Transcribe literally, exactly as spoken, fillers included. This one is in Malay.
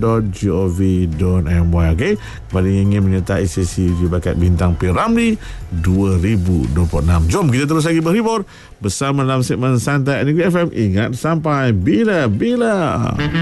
dot gov dot my. Okey, kepada yang ingin menyertai sesi uji bakat bintang P Ramlee dua ribu dua puluh enam. Jom kita terus lagi berhibur bersama dalam segmen Santai Negeri F M. Ingat, sampai bila-bila.